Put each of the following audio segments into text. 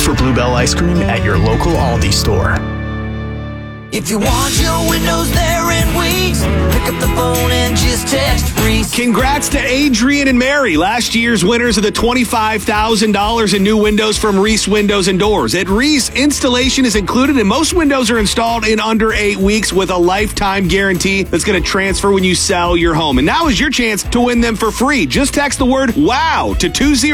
for Bluebell ice cream at your local Aldi store. If you want your windows there in weeks, pick up the phone and just text Reese. Congrats to Adrian and Mary, last year's winners of the $25,000 in new windows from Reese Windows and Doors. At Reese, installation is included and most windows are installed in under 8 weeks with a lifetime guarantee that's going to transfer when you sell your home. And now is your chance to win them for free. Just text the word WOW to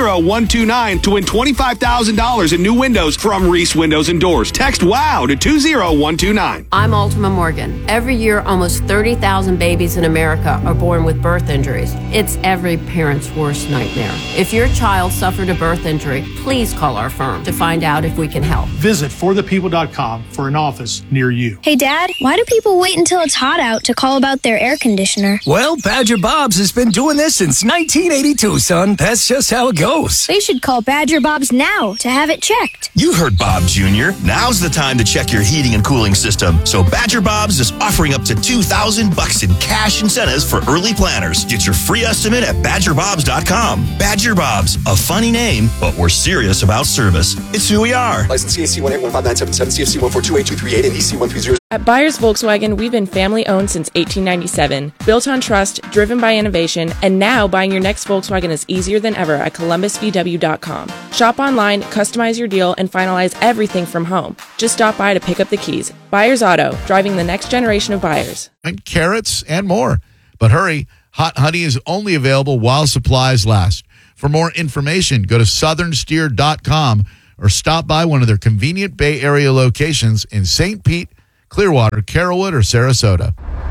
20129 to win $25,000 in new windows from Reese Windows and Doors. Text WOW to 20129. I'm Ultima Morgan. Every year, almost 30,000 babies in America are born with birth injuries. It's every parent's worst nightmare. If your child suffered a birth injury, please call our firm to find out if we can help. Visit forthepeople.com for an office near you. Hey, Dad, why do people wait until it's hot out to call about their air conditioner? Well, Badger Bob's has been doing this since 1982, son. That's just how it goes. They should call Badger Bob's now to have it checked. You heard Bob Jr. Now's the time to check your heating and cooling system. So Badger Bob's is offering up to $2,000 in cash incentives for early planners. Get your free estimate at BadgerBobs.com. Badger Bob's, a funny name, but we're serious about service. It's who we are. License CAC 1815977, CFC 1428238, and EC 130. At Byers Volkswagen, we've been family-owned since 1897, built on trust, driven by innovation, and now buying your next Volkswagen is easier than ever at ColumbusVW.com. Shop online, customize your deal, and finalize everything from home. Just stop by to pick up the keys. Byers Auto, driving the next generation of buyers. And carrots and more. But hurry, hot honey is only available while supplies last. For more information, go to southernsteer.com or stop by one of their convenient Bay Area locations in St. Pete, Clearwater, Carrollwood, or Sarasota.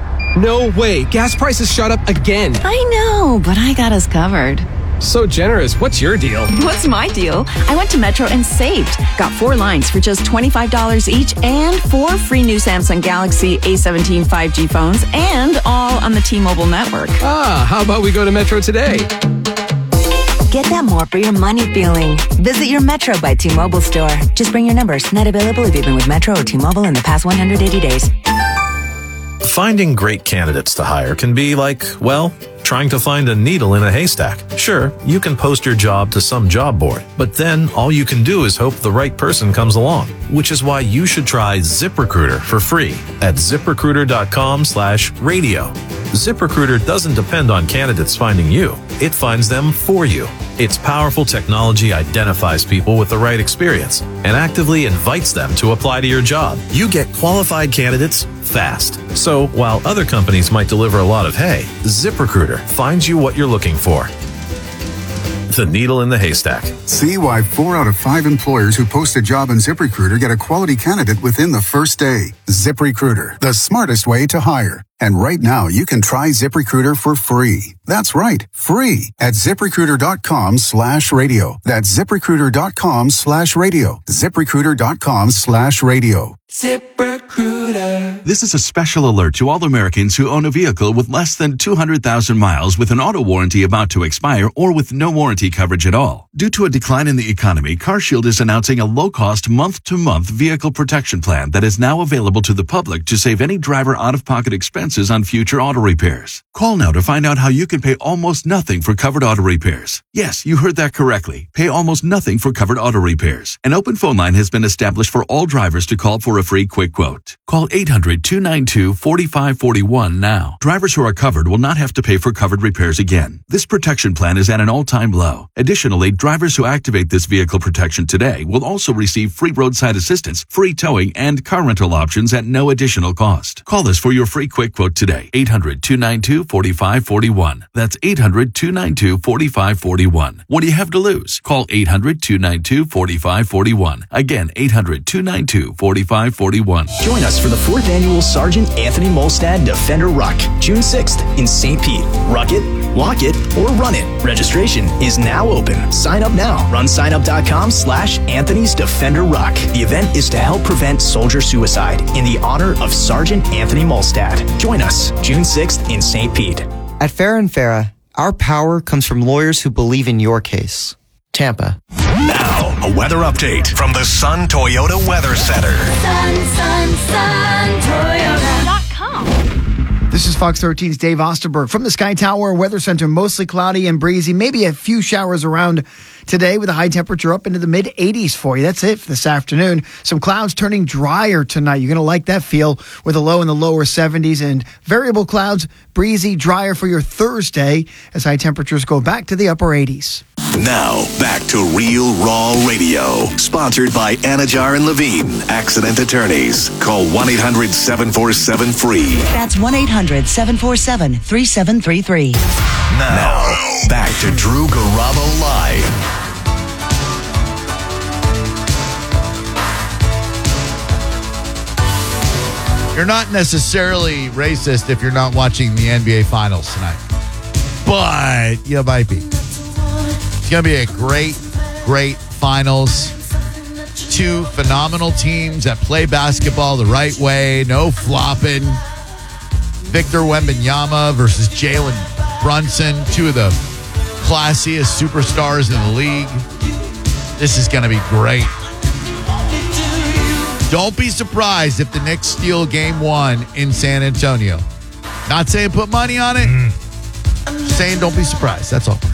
No way. Gas prices shot up again. I know, but I got us covered. So generous. What's your deal? What's my deal? I went to Metro and saved. Got 4 lines for just $25 each and 4 free new Samsung Galaxy A17 5G phones and all on the T-Mobile network. Ah, how about we go to Metro today? Get that more for your money feeling. Visit your Metro by T-Mobile store. Just bring your numbers. Not available if you've been with Metro or T-Mobile in the past 180 days. Finding great candidates to hire can be like, well, trying to find a needle in a haystack. Sure, you can post your job to some job board, but then all you can do is hope the right person comes along, which is why you should try ZipRecruiter for free at ZipRecruiter.com/radio. ZipRecruiter doesn't depend on candidates finding you. It finds them for you. Its powerful technology identifies people with the right experience and actively invites them to apply to your job. You get qualified candidates fast. So while other companies might deliver a lot of hay, ZipRecruiter finds you what you're looking for. The needle in the haystack. See why 4 out of 5 employers who post a job on ZipRecruiter get a quality candidate within the first day. ZipRecruiter, the smartest way to hire. And right now, you can try ZipRecruiter for free. That's right, free at ZipRecruiter.com/radio. That's ZipRecruiter.com/radio. ZipRecruiter.com/radio. ZipRecruiter. This is a special alert to all Americans who own a vehicle with less than 200,000 miles with an auto warranty about to expire or with no warranty coverage at all. Due to a decline in the economy, CarShield is announcing a low-cost month-to-month vehicle protection plan that is now available to the public to save any driver out-of-pocket expenses on future auto repairs. Call now to find out how you can pay almost nothing for covered auto repairs. Yes, you heard that correctly. Pay almost nothing for covered auto repairs. An open phone line has been established for all drivers to call for a free quick quote. Call 800-292-4541 now. Drivers who are covered will not have to pay for covered repairs again. This protection plan is at an all-time low. Additionally, drivers who activate this vehicle protection today will also receive free roadside assistance, free towing, and car rental options at no additional cost. Call us for your free quick quote today. 800-292-4541. That's 800-292-4541. What do you have to lose? Call 800-292-4541. Again, 800-292-4541. Join us for the 4th annual Sergeant Anthony Molstad Defender Ruck, June 6th in St. Pete. Ruck it, walk it, or run it. Registration is now open. Sign up now. Run signup.com/Anthony's Defender Ruck. The event is to help prevent soldier suicide in the honor of Sergeant Anthony Molstad. Join us June 6th in St. Pete. At Farrah & Farrah, our power comes from lawyers who believe in your case. Tampa. Now, a weather update from the Sun Toyota Weather Center. Toyota.com. This is Fox 13's Dave Osterberg from the Sky Tower Weather Center. Mostly cloudy and breezy, maybe a few showers around today with a high temperature up into the mid-80s for you. That's it for this afternoon. Some clouds turning drier tonight. You're going to like that feel with a low in the lower 70s and variable clouds, breezy, drier for your Thursday as high temperatures go back to the upper 80s. Now, back to Real Raw Radio. Sponsored by Anajar and Levine, accident attorneys. Call 1-800-747-FREE. That's 1-800-747-3733. Now, back to Drew Garabo Live. You're not necessarily racist if you're not watching the NBA Finals tonight. But you might be. It's going to be a great, great finals. Two phenomenal teams that play basketball the right way. No flopping. Victor Wembanyama versus Jalen Brunson. Two of the classiest superstars in the league. This is going to be great. Don't be surprised if the Knicks steal game 1 in San Antonio. Not saying put money on it. Just saying don't be surprised. That's all.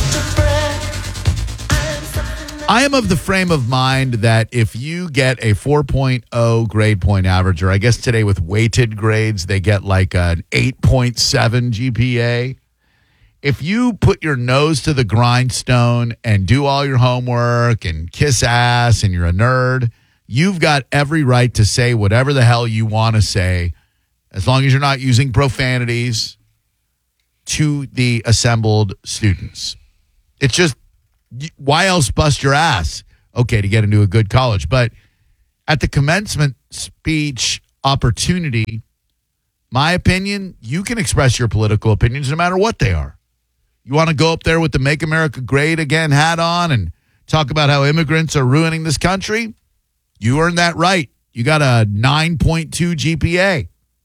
I am of the frame of mind that if you get a 4.0 grade point average, or I guess today with weighted grades, they get like an 8.7 GPA. If you put your nose to the grindstone and do all your homework and kiss ass and you're a nerd, you've got every right to say whatever the hell you want to say, as long as you're not using profanities to the assembled students. It's just, why else bust your ass? Okay, to get into a good college. But at the commencement speech opportunity, my opinion, you can express your political opinions no matter what they are. You want to go up there with the Make America Great Again hat on and talk about how immigrants are ruining this country? You earned that right. You got a 9.2 GPA.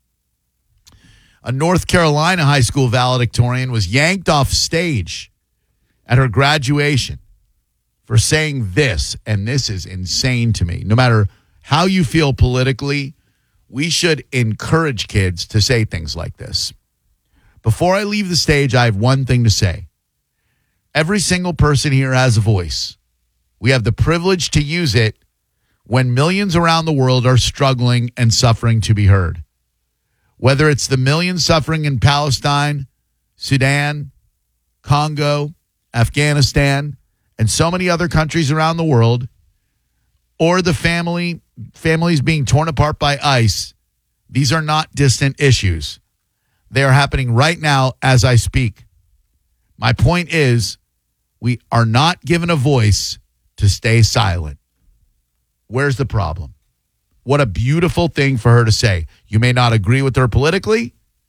A North Carolina high school valedictorian was yanked off stage at her graduation for saying this, and this is insane to me. No matter how you feel politically, we should encourage kids to say things like this. Before I leave the stage, I have one thing to say. Every single person here has a voice. We have the privilege to use it when millions around the world are struggling and suffering to be heard. Whether it's the millions suffering in Palestine, Sudan, Congo, Afghanistan, and so many other countries around the world, or the families being torn apart by ICE, these are not distant issues. They are happening right now as I speak. My point is, we are not given a voice to stay silent. Where's the problem? What a beautiful thing for her to say. You may not agree with her politically,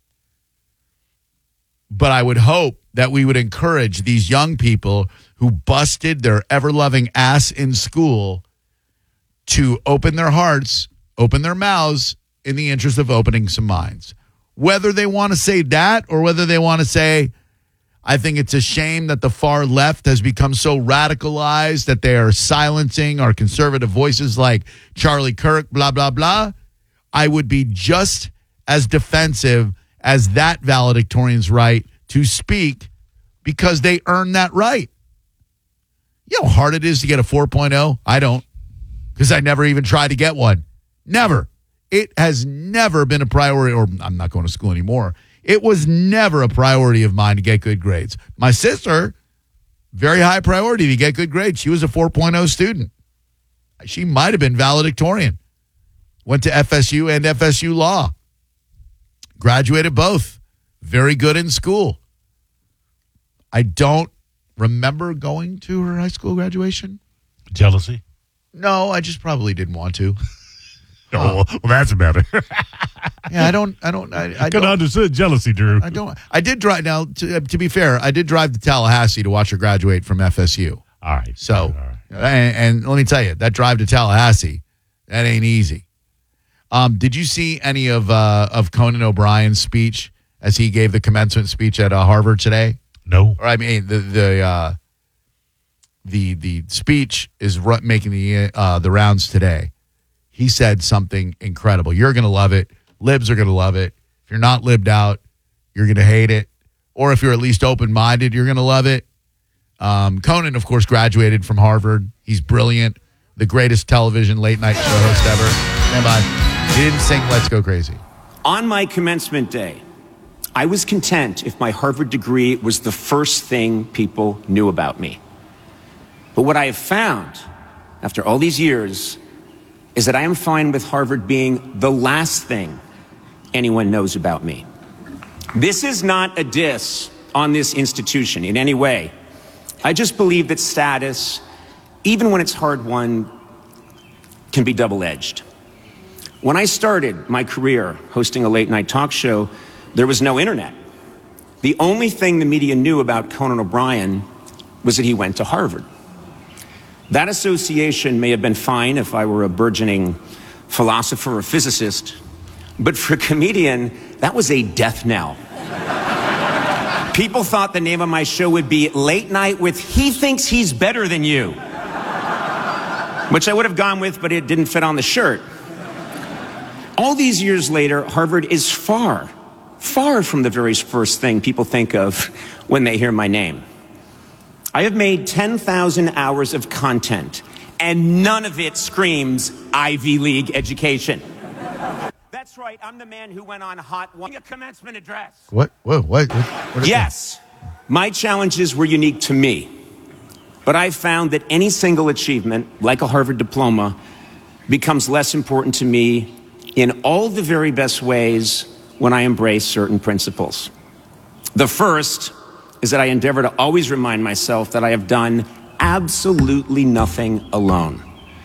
but I would hope that we would encourage these young people who busted their ever-loving ass in school to open their hearts, open their mouths in the interest of opening some minds. Whether they want to say that or whether they want to say, I think it's a shame that the far left has become so radicalized that they are silencing our conservative voices like Charlie Kirk, blah, blah, blah. I would be just as defensive as that valedictorian's right to speak because they earned that right. You know how hard it is to get a 4.0? I don't, because I never even tried to get one. Never. It has never been a priority, or I'm not going to school anymore. It was never a priority of mine to get good grades. My sister, very high priority to get good grades. She was a 4.0 student. She might have been valedictorian. Went to FSU and FSU Law. Graduated both. Very good in school. I don't remember going to her high school graduation. Jealousy? No, I just probably didn't want to. Oh, well, that's better. Yeah, I don't understand jealousy, Drew. I did drive. Now, to be fair, I did drive to Tallahassee to watch her graduate from FSU. All right. So, all right. And let me tell you, that drive to Tallahassee, that ain't easy. Did you see any of Conan O'Brien's speech as he gave the commencement speech at Harvard today? No. Or I mean, the speech is making the rounds today. He said something incredible. You're going to love it. Libs are going to love it. If you're not libbed out, you're going to hate it. Or if you're at least open-minded, you're going to love it. Conan, of course, graduated from Harvard. He's brilliant. The greatest television late night show host ever. Stand by. He didn't sing Let's Go Crazy. On my commencement day, I was content if my Harvard degree was the first thing people knew about me. But what I have found after all these years is that I am fine with Harvard being the last thing anyone knows about me. This is not a diss on this institution in any way. I just believe that status, even when it's hard-won, can be double-edged. When I started my career hosting a late-night talk show, there was no internet. The only thing the media knew about Conan O'Brien was that he went to Harvard. That association may have been fine if I were a burgeoning philosopher or physicist, but for a comedian, that was a death knell. People thought the name of my show would be Late Night with He Thinks He's Better Than You, which I would have gone with, but it didn't fit on the shirt. All these years later, Harvard is far from the very first thing people think of when they hear my name. I have made 10,000 hours of content, and none of it screams Ivy League education. That's right, I'm the man who went on Hot One, a commencement address. What Yes, my challenges were unique to me, but I found that any single achievement, like a Harvard diploma, becomes less important to me in all the very best ways when I embrace certain principles. The first is that I endeavor to always remind myself that I have done absolutely nothing alone.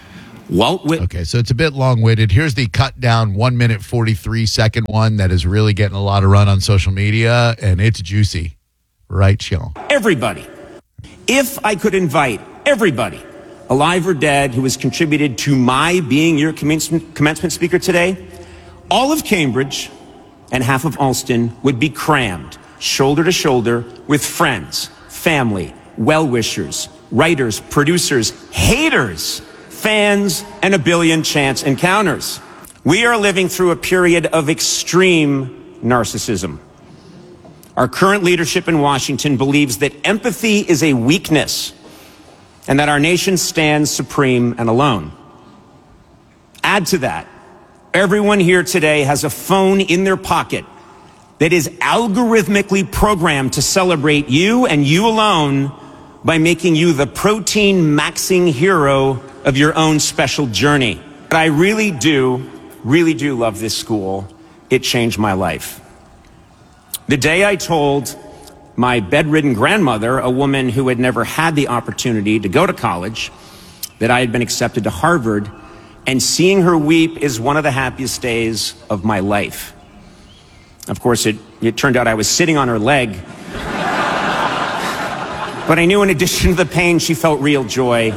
Okay, so it's a bit long-winded. Here's the cut down 1 minute 43 second one that is really getting a lot of run on social media, and it's juicy. Right, chill. Everybody. If I could invite everybody, alive or dead, who has contributed to my being your commencement speaker today, all of Cambridge and half of Alston would be crammed, shoulder to shoulder, with friends, family, well-wishers, writers, producers, haters, fans, and a billion chance encounters. We are living through a period of extreme narcissism. Our current leadership in Washington believes that empathy is a weakness and that our nation stands supreme and alone. Add to that, everyone here today has a phone in their pocket that is algorithmically programmed to celebrate you and you alone by making you the protein maxing hero of your own special journey. But I really do love this school. It changed my life. The day I told my bedridden grandmother, a woman who had never had the opportunity to go to college, that I had been accepted to Harvard, and seeing her weep is one of the happiest days of my life. Of course, it turned out I was sitting on her leg. But I knew in addition to the pain, she felt real joy.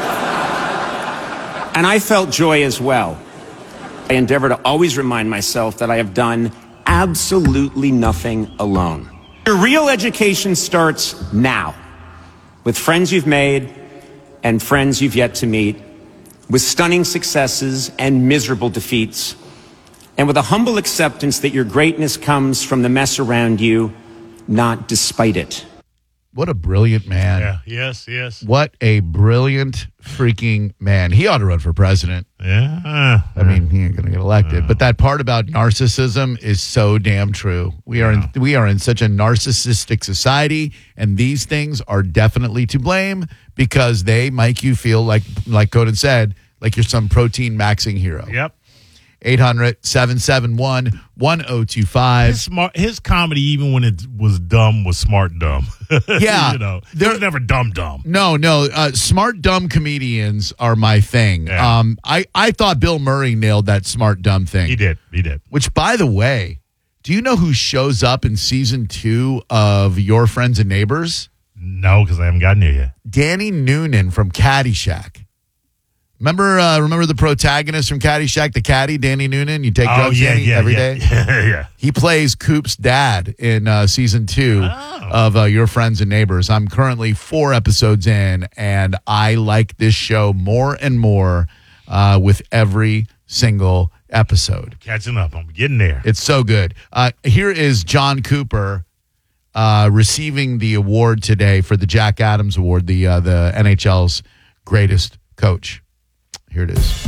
And I felt joy as well. I endeavor to always remind myself that I have done absolutely nothing alone. Your real education starts now, with friends you've made and friends you've yet to meet, with stunning successes and miserable defeats, and with a humble acceptance that your greatness comes from the mess around you, not despite it. What a brilliant man. Yeah. Yes. What a brilliant freaking man. He ought to run for president. Yeah. I mean, he ain't going to get elected. But that part about narcissism is so damn true. We are in such a narcissistic society, and these things are definitely to blame because they make you feel like Conan said, like you're some protein maxing hero. Yep. 800-771-1025. His comedy, even when it was dumb, was smart dumb. Yeah. There was never dumb. No. Smart dumb comedians are my thing. Yeah. I thought Bill Murray nailed that smart dumb thing. He did. Which, by the way, do you know who shows up in season 2 of Your Friends and Neighbors? No, because I haven't gotten here yet. Danny Noonan from Caddyshack. Remember the protagonist from Caddyshack, the caddy, Danny Noonan? You take drugs every day? Yeah. He plays Coop's dad in season 2 of Your Friends and Neighbors. I'm currently 4 episodes in, and I like this show more and more with every single episode. Catching up. I'm getting there. It's so good. Here is John Cooper receiving the award today for the Jack Adams Award, the NHL's greatest coach. Here it is.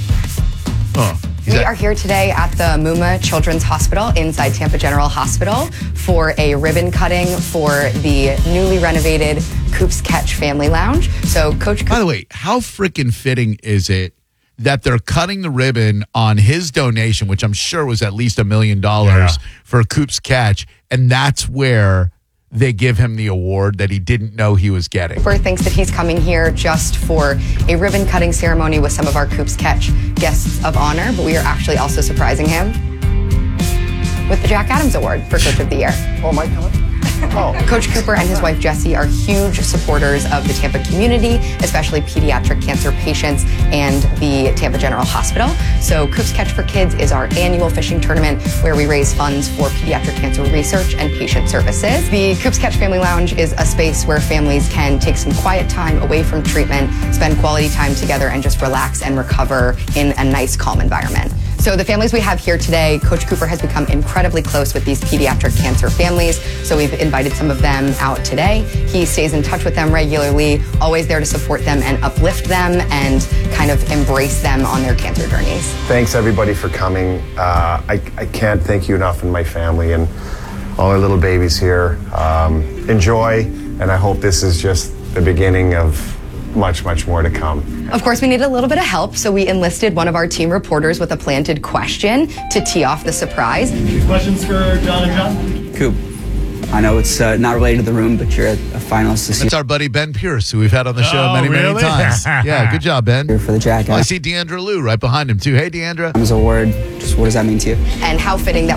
We are here today at the Muma Children's Hospital inside Tampa General Hospital for a ribbon cutting for the newly renovated Coops Catch Family Lounge. So, Coach. By the way, how freaking fitting is it that they're cutting the ribbon on his donation, which I'm sure was at least $1 million for Coops Catch, and that's where they give him the award that he didn't know he was getting. Cooper thinks that he's coming here just for a ribbon cutting ceremony with some of our Coops Catch guests of honor, but we are actually also surprising him with the Jack Adams Award for Coach of the Year. Oh, Mike coming? Oh. Coach Cooper and his wife Jessie are huge supporters of the Tampa community, especially pediatric cancer patients and the Tampa General Hospital. So Coops Catch for Kids is our annual fishing tournament where we raise funds for pediatric cancer research and patient services. The Coops Catch Family Lounge is a space where families can take some quiet time away from treatment, spend quality time together, and just relax and recover in a nice, calm environment. So the families we have here today, Coach Cooper has become incredibly close with these pediatric cancer families. So we've invited some of them out today. He stays in touch with them regularly, always there to support them and uplift them and kind of embrace them on their cancer journeys. Thanks everybody for coming. I can't thank you enough, and my family and all our little babies here. Enjoy, and I hope this is just the beginning of much, much more to come. Of course, we needed a little bit of help, so we enlisted one of our team reporters with a planted question to tee off the surprise. Questions for John and John? Coop, I know it's not related to the room, but you're a finalist this year. That's our buddy Ben Pierce, who we've had on the show many times. Yeah, good job, Ben. Here for the Jack. I see Deandra Liu right behind him, too. Hey, Deandra. Adams Award, just what does that mean to you? And how fitting that